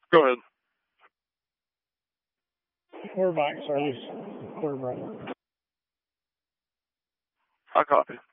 Go ahead. We're back, service. We're back. I copy.